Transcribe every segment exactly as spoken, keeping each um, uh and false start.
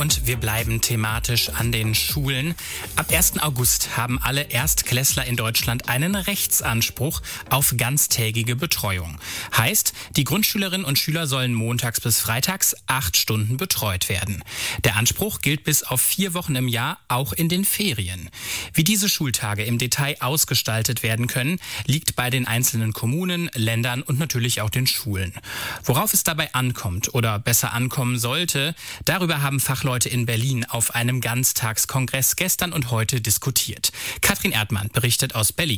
Und wir bleiben thematisch an den Schulen. Ab ersten August haben alle Erstklässler in Deutschland einen Rechtsanspruch auf ganztägige Betreuung. Heißt, die Grundschülerinnen und Schüler sollen montags bis freitags acht Stunden betreut werden. Der Anspruch gilt bis auf vier Wochen im Jahr, auch in den Ferien. Wie diese Schultage im Detail ausgestaltet werden können, liegt bei den einzelnen Kommunen, Ländern und natürlich auch den Schulen. Worauf es dabei ankommt oder besser ankommen sollte, darüber haben Fachleute Leute in Berlin auf einem Ganztagskongress gestern und heute diskutiert. Katrin Erdmann berichtet aus Berlin.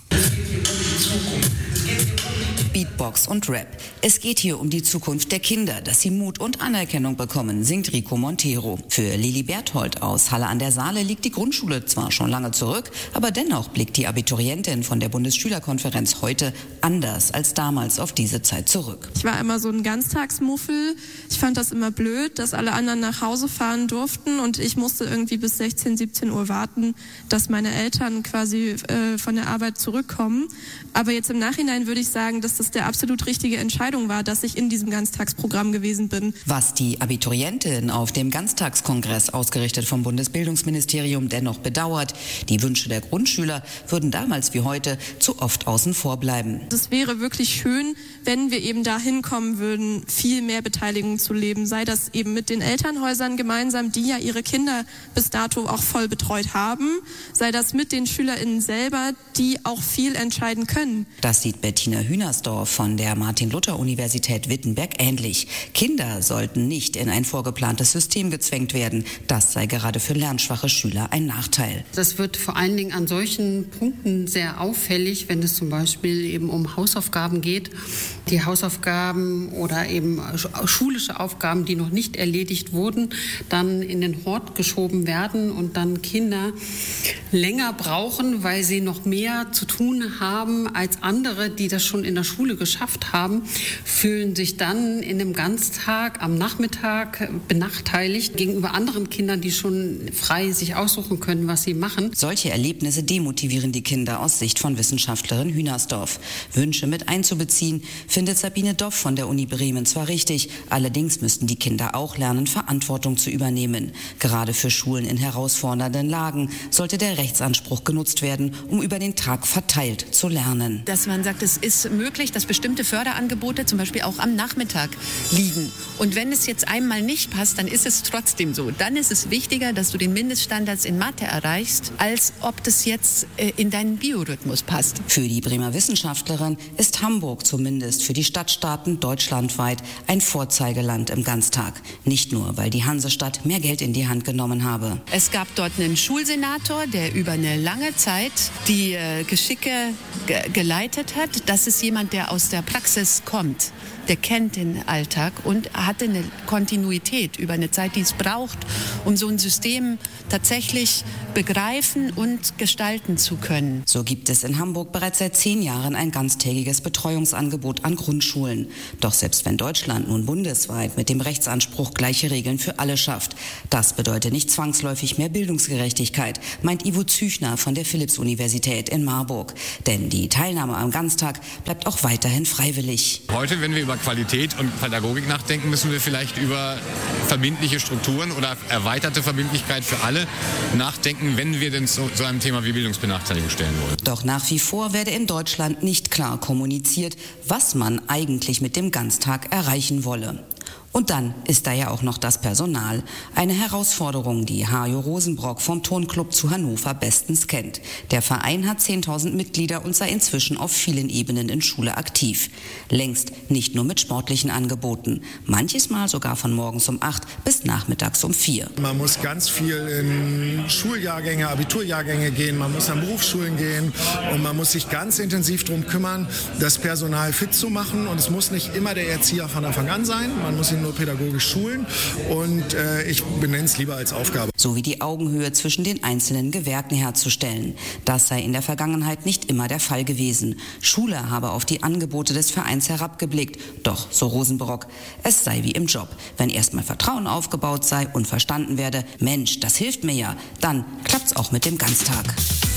Beatbox und Rap. Es geht hier um die Zukunft der Kinder, dass sie Mut und Anerkennung bekommen, singt Rico Montero. Für Lili Berthold aus Halle an der Saale liegt die Grundschule zwar schon lange zurück, aber dennoch blickt die Abiturientin von der Bundesschülerkonferenz heute anders als damals auf diese Zeit zurück. Ich war immer so ein Ganztagsmuffel. Ich fand das immer blöd, dass alle anderen nach Hause fahren durften und ich musste irgendwie bis sechzehn, siebzehn Uhr warten, dass meine Eltern quasi äh, von der Arbeit zurückkommen. Aber jetzt im Nachhinein würde ich sagen, dass das der absolut richtige Entscheidung war, dass ich in diesem Ganztagsprogramm gewesen bin. Was die Abiturientin auf dem Ganztagskongress, ausgerichtet vom Bundesbildungsministerium, dennoch bedauert, die Wünsche der Grundschüler würden damals wie heute zu oft außen vor bleiben. Es wäre wirklich schön, wenn wir eben dahin kommen würden, viel mehr Beteiligung zu leben, sei das eben mit den Elternhäusern gemeinsam, die ja ihre Kinder bis dato auch voll betreut haben, sei das mit den SchülerInnen selber, die auch viel entscheiden können. Das sieht Bettina Hühnersdorf von der Martin-Luther-Universität Wittenberg ähnlich. Kinder sollten nicht in ein vorgeplantes System gezwängt werden. Das sei gerade für lernschwache Schüler ein Nachteil. Das wird vor allen Dingen an solchen Punkten sehr auffällig, wenn es zum Beispiel eben um Hausaufgaben geht. Die Hausaufgaben oder eben schulische Aufgaben, die noch nicht erledigt wurden, dann in den Hort geschoben werden und dann Kinder länger brauchen, weil sie noch mehr zu tun haben als andere, die das schon in der Schule geschafft haben, fühlen sich dann in einem Ganztag am Nachmittag benachteiligt gegenüber anderen Kindern, die schon frei sich aussuchen können, was sie machen. Solche Erlebnisse demotivieren die Kinder aus Sicht von Wissenschaftlerin Hühnersdorf. Wünsche mit einzubeziehen, findet Sabine Doff von der Uni Bremen zwar richtig, allerdings müssten die Kinder auch lernen, Verantwortung zu übernehmen. Gerade für Schulen in herausfordernden Lagen sollte der Rechtsanspruch genutzt werden, um über den Tag verteilt zu lernen. Dass man sagt, es ist möglich, dass bestimmte Förderangebote zum Beispiel auch am Nachmittag liegen. Und wenn es jetzt einmal nicht passt, dann ist es trotzdem so. Dann ist es wichtiger, dass du den Mindeststandards in Mathe erreichst, als ob das jetzt äh, in deinen Biorhythmus passt. Für die Bremer Wissenschaftlerin ist Hamburg zumindest für die Stadtstaaten deutschlandweit ein Vorzeigeland im Ganztag. Nicht nur, weil die Hansestadt mehr Geld in die Hand genommen habe. Es gab dort einen Schulsenator, der über eine lange Zeit die äh, Geschicke ge- geleitet hat. Das ist jemand, der aus der Praxis kommt. Der kennt den Alltag und hatte eine Kontinuität über eine Zeit, die es braucht, um so ein System tatsächlich begreifen und gestalten zu können. So gibt es in Hamburg bereits seit zehn Jahren ein ganztägiges Betreuungsangebot an Grundschulen. Doch selbst wenn Deutschland nun bundesweit mit dem Rechtsanspruch gleiche Regeln für alle schafft, das bedeutet nicht zwangsläufig mehr Bildungsgerechtigkeit, meint Ivo Züchner von der Philipps-Universität in Marburg. Denn die Teilnahme am Ganztag bleibt auch weiterhin freiwillig. Heute, wenn wir über Qualität und Pädagogik nachdenken, müssen wir vielleicht über verbindliche Strukturen oder erweiterte Verbindlichkeit für alle nachdenken, wenn wir denn zu so einem Thema wie Bildungsbenachteiligung stellen wollen. Doch nach wie vor werde in Deutschland nicht klar kommuniziert, was man eigentlich mit dem Ganztag erreichen wolle. Und dann ist da ja auch noch das Personal. Eine Herausforderung, die Hajo Rosenbrock vom Turnclub zu Hannover bestens kennt. Der Verein hat zehntausend Mitglieder und sei inzwischen auf vielen Ebenen in Schule aktiv. Längst nicht nur mit sportlichen Angeboten. Manches Mal sogar von morgens um acht bis nachmittags um vier. Man muss ganz viel in Schuljahrgänge, Abiturjahrgänge gehen, man muss an Berufsschulen gehen und man muss sich ganz intensiv darum kümmern, das Personal fit zu machen. Und es muss nicht immer der Erzieher von Anfang an sein, man muss ihn nur pädagogisch schulen und äh, ich benenne es lieber als Aufgabe. Sowie die Augenhöhe zwischen den einzelnen Gewerken herzustellen. Das sei in der Vergangenheit nicht immer der Fall gewesen. Schule habe auf die Angebote des Vereins herabgeblickt. Doch, so Rosenbrock, es sei wie im Job. Wenn erstmal Vertrauen aufgebaut sei und verstanden werde, Mensch, das hilft mir ja, dann klappt's auch mit dem Ganztag.